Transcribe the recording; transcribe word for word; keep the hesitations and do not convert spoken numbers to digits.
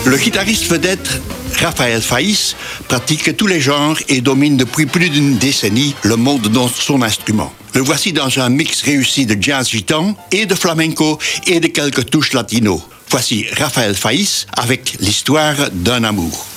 Le guitariste vedette Raphaël Faïs pratique tous les genres et domine depuis plus d'une décennie le monde dans son instrument. Le voici dans un mix réussi de jazz gitan et de flamenco et de quelques touches latino. Voici Raphaël Faïs avec l'histoire d'un amour.